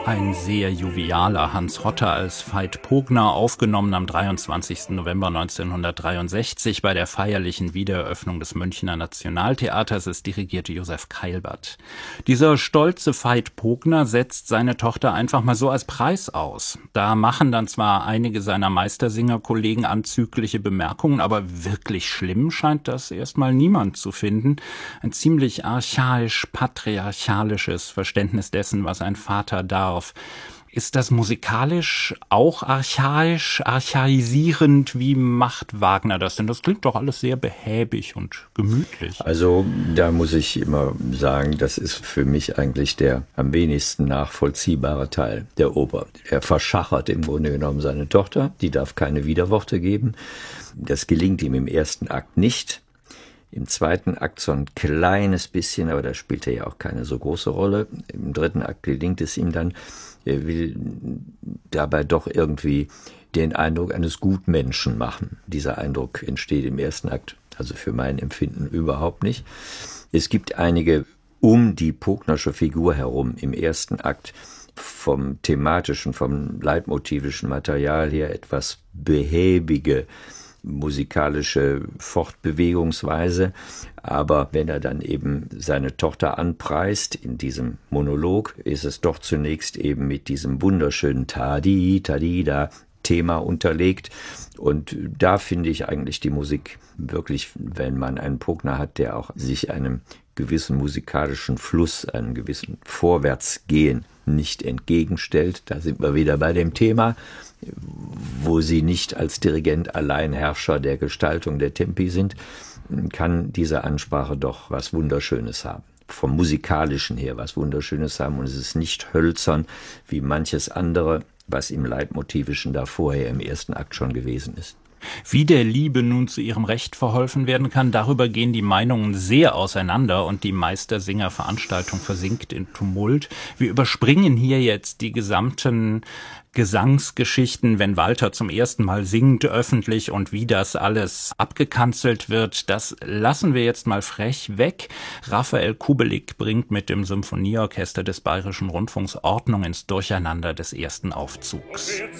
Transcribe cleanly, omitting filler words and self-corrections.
Ein sehr jovialer Hans Hotter als Veit Pogner, aufgenommen am 23. November 1963 bei der feierlichen Wiedereröffnung des Münchner Nationaltheaters. Es dirigierte Josef Keilbert. Dieser stolze Veit Pogner setzt seine Tochter einfach mal so als Preis aus. Da machen dann zwar einige seiner Meistersingerkollegen anzügliche Bemerkungen, aber wirklich schlimm scheint das erstmal niemand zu finden. Ein ziemlich archaisch-patriarchalisches Verständnis dessen, was ein Vater darf. Ist das musikalisch auch archaisch, archaisierend? Wie macht Wagner das denn? Das klingt doch alles sehr behäbig und gemütlich. Also da muss ich immer sagen, das ist für mich eigentlich der am wenigsten nachvollziehbare Teil der Oper. Er verschachert im Grunde genommen seine Tochter, die darf keine Widerworte geben. Das gelingt ihm im ersten Akt nicht. Im zweiten Akt so ein kleines bisschen, aber da spielt er ja auch keine so große Rolle. Im dritten Akt gelingt es ihm dann. Er will dabei doch irgendwie den Eindruck eines Gutmenschen machen. Dieser Eindruck entsteht im ersten Akt, also für mein Empfinden überhaupt nicht. Es gibt einige um die Pognersche Figur herum im ersten Akt vom thematischen, vom leitmotivischen Material her etwas behäbige musikalische Fortbewegungsweise, aber wenn er dann eben seine Tochter anpreist in diesem Monolog, ist es doch zunächst eben mit diesem wunderschönen Tadi, Tadida Thema unterlegt, und da finde ich eigentlich die Musik wirklich, wenn man einen Pogner hat, der auch sich einem gewissen musikalischen Fluss, einem gewissen Vorwärtsgehen nicht entgegenstellt, da sind wir wieder bei dem Thema, wo sie nicht als Dirigent allein Herrscher der Gestaltung der Tempi sind, kann diese Ansprache doch was Wunderschönes haben. Vom Musikalischen her was Wunderschönes haben, und es ist nicht hölzern wie manches andere, was im Leitmotivischen da vorher im ersten Akt schon gewesen ist. Wie der Liebe nun zu ihrem Recht verholfen werden kann, darüber gehen die Meinungen sehr auseinander und die Meistersinger-Veranstaltung versinkt in Tumult. Wir überspringen hier jetzt die gesamten Gesangsgeschichten, wenn Walter zum ersten Mal singt öffentlich und wie das alles abgekanzelt wird. Das lassen wir jetzt mal frech weg. Raphael Kubelik bringt mit dem Symphonieorchester des Bayerischen Rundfunks Ordnung ins Durcheinander des ersten Aufzugs.